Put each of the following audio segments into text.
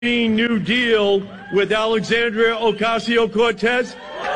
New Deal with Alexandria Ocasio-Cortez?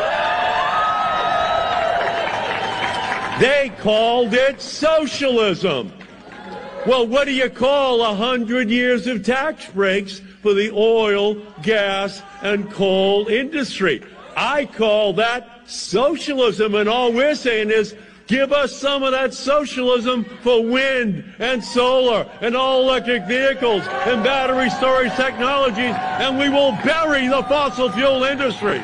They called it socialism. Well, what do you call 100 years of tax breaks for the oil, gas, and coal industry? I call that socialism, and all we're saying is give us some of that socialism for wind and solar and all-electric vehicles and battery storage technologies, and we will bury the fossil fuel industry.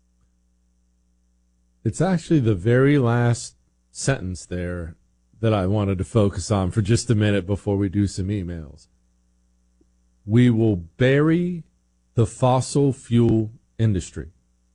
It's actually the very last sentence there that I wanted to focus on for just a minute before we do some emails. We will bury the fossil fuel industry.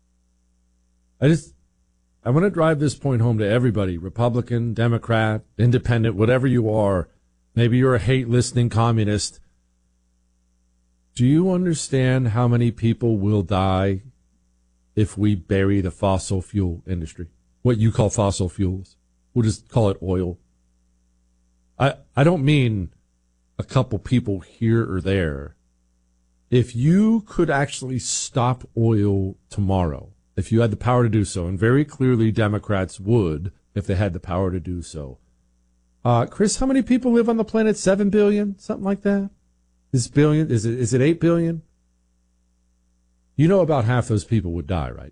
I want to drive this point home to everybody, Republican, Democrat, Independent, whatever you are. Maybe you're a hate-listening communist. Do you understand how many people will die if we bury the fossil fuel industry? What you call fossil fuels. We'll just call it oil. I don't mean a couple people here or there. If you could actually stop oil tomorrow, if you had the power to do so, and very clearly Democrats would if they had the power to do so. Chris, how many people live on the planet? 7 billion? Something like that? Is it 8 billion? You know about half those people would die, right?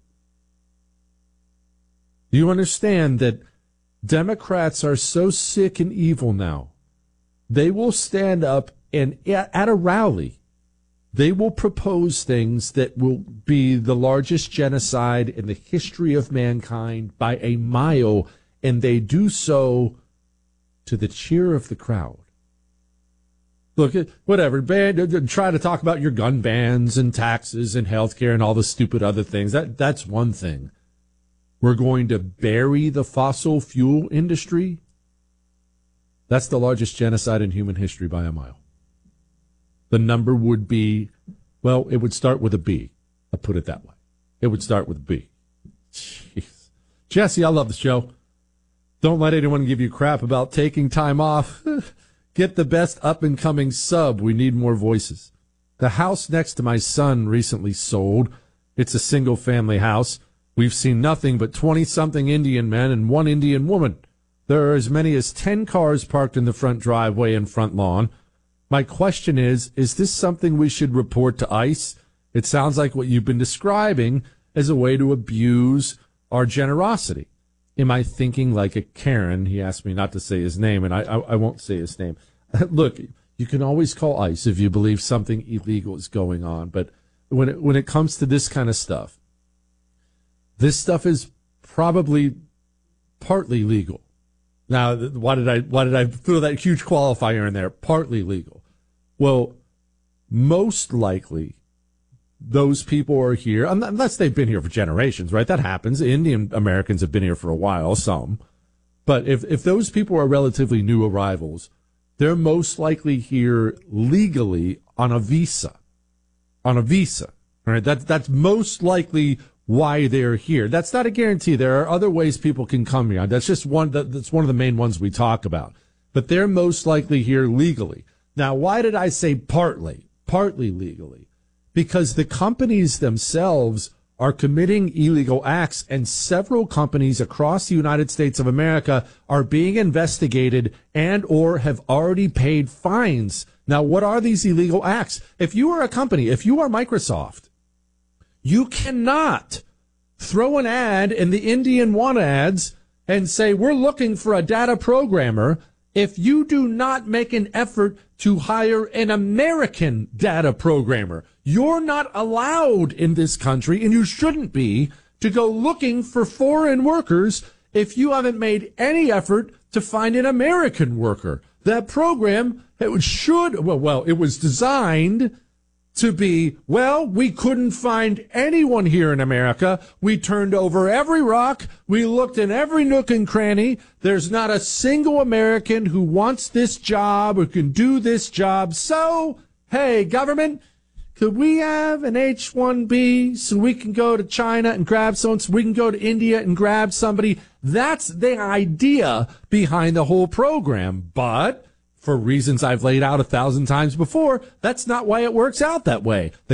Do you understand that Democrats are so sick and evil now? They will stand up and at a rally, they will propose things that will be the largest genocide in the history of mankind by a mile, and they do so to the cheer of the crowd. Look, whatever, try to talk about your gun bans and taxes and health care and all the stupid other things. That's one thing. We're going to bury the fossil fuel industry. That's the largest genocide in human history by a mile. The number would be, well, it would start with a B. I'll put it that way. It would start with a B. Jeez. Jesse, I love the show. Don't let anyone give you crap about taking time off. Get the best up-and-coming sub. We need more voices. The house next to my son recently sold. It's a single-family house. We've seen nothing but 20-something Indian men and one Indian woman. There are as many as 10 cars parked in the front driveway and front lawn. My question is this something we should report to ICE? It sounds like what you've been describing as a way to abuse our generosity. Am I thinking like a Karen? He asked me not to say his name, and I won't say his name. Look, you can always call ICE if you believe something illegal is going on, but when it comes to this kind of stuff, this stuff is probably partly legal. Now, why did I throw that huge qualifier in there? Partly legal. Well, most likely, those people are here, unless they've been here for generations, right? That happens. Indian Americans have been here for a while, some. But if those people are relatively new arrivals, they're most likely here legally on a visa. On a visa. All right? That's most likely why they're here. That's not a guarantee. There are other ways people can come here. That's just that's one of the main ones we talk about. But they're most likely here legally. Now, why did I say partly? Partly legally. Because the companies themselves are committing illegal acts, and several companies across the United States of America are being investigated and or have already paid fines. Now, what are these illegal acts? If you are a company, if you are Microsoft, you cannot throw an ad in the Indian Want ads and say, we're looking for a data programmer, if you do not make an effort to hire an American data programmer. You're not allowed in this country, and you shouldn't be, to go looking for foreign workers if you haven't made any effort to find an American worker. That program, it was designed to be, we couldn't find anyone here in America. We turned over every rock. We looked in every nook and cranny. There's not a single American who wants this job or can do this job. So, hey, government, could we have an H-1B so we can go to China and grab someone, so we can go to India and grab somebody? That's the idea behind the whole program. But for reasons I've laid out 1,000 times before, that's not why it works out that way.